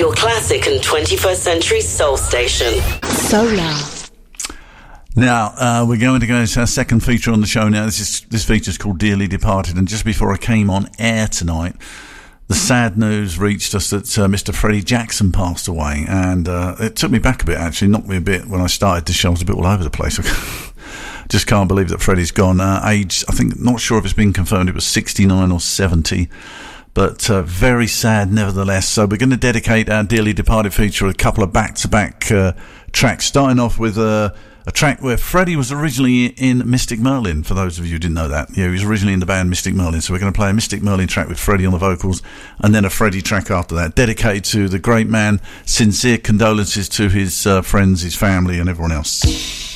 Your classic and 21st century soul station. Solar. Now, we're going to go into our second feature on the show now. This feature is called Dearly Departed, and just before I came on air tonight, the sad news reached us that Mr. Freddie Jackson passed away, and it took me back a bit, actually, knocked me a bit when I started the show. I was a bit all over the place. Just can't believe that Freddie's gone. Age, I think, not sure if it's been confirmed, it was 69 or 70. But very sad nevertheless. So we're going to dedicate our Dearly Departed feature a couple of back-to-back tracks, starting off with a track where Freddie was originally in Mystic Merlin, for those of you who didn't know that. Yeah, he was originally in the band Mystic Merlin, so we're going to play a Mystic Merlin track with Freddie on the vocals, and then a Freddie track after that, dedicated to the great man. Sincere condolences to his friends, his family, and everyone else.